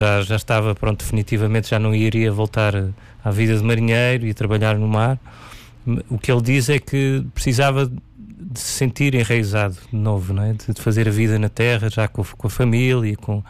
Já estava, pronto, definitivamente já não iria voltar à vida de marinheiro e trabalhar no mar. O que ele diz é que precisava de se sentir enraizado de novo, não é? De fazer a vida na terra, já com a família,